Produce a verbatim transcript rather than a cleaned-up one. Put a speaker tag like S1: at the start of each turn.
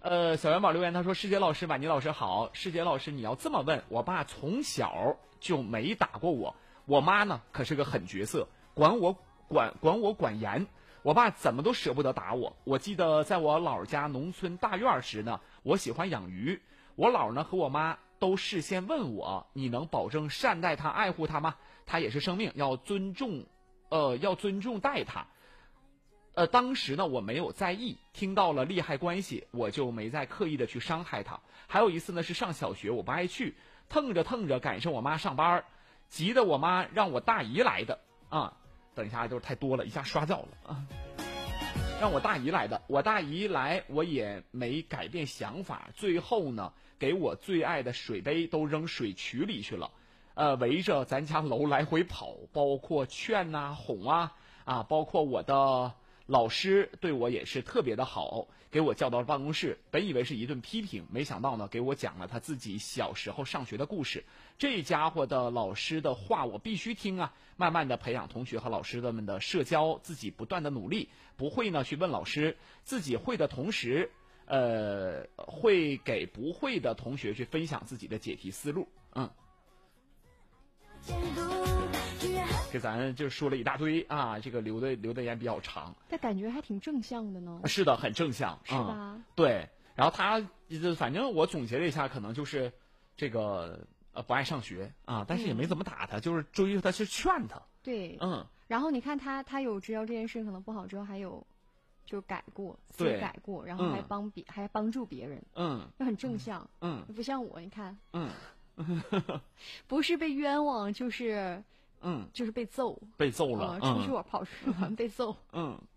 S1: 呃，小元宝留言他说：“师姐老师、婉妮老师好，师姐老师你要这么问，我爸从小就没打过我，我妈呢可是个狠角色，管我管管我管严，我爸怎么都舍不得打我。我记得在我姥家农村大院时呢，我喜欢养鱼，我姥呢和我妈都事先问我，你能保证善待他、爱护他吗？他也是生命，要尊重，呃，要尊重待他。”呃，当时呢我没有在意，听到了利害关系，我就没再刻意的去伤害他。还有一次呢是上小学，我不爱去，腾着腾着赶上我妈上班，急得我妈让我大姨来的啊。等一下都是太多了，一下刷掉了啊。让我大姨来的，我大姨来我也没改变想法，最后呢给我最爱的水杯都扔水渠里去了。呃，围着咱家楼来回跑，包括劝啊哄啊啊，包括我的老师对我也是特别的好，给我叫到了办公室，本以为是一顿批评，没想到呢给我讲了他自己小时候上学的故事。这家伙的老师的话我必须听啊，慢慢的培养同学和老师们的社交，自己不断的努力，不会呢去问老师，自己会的同时呃会给不会的同学去分享自己的解题思路。嗯，给咱就说了一大堆啊，这个留的留的言比较长，
S2: 但感觉还挺正向的呢。
S1: 是的，很正向，
S2: 是吧？
S1: 嗯、对。然后他反正我总结了一下，可能就是这个呃不爱上学啊，但是也没怎么打他，嗯、就是追着他去劝他。
S2: 对，
S1: 嗯。
S2: 然后你看他，他有知道这件事可能不好之后，还有就改过，自己改过，然后还帮别、嗯、还帮助别人，
S1: 嗯，
S2: 就很正向，
S1: 嗯，
S2: 不像我，你看，
S1: 嗯，
S2: 不是被冤枉就是。
S1: 嗯，
S2: 就是被揍，
S1: 被揍了，
S2: 出去玩跑出去玩被揍，
S1: 嗯。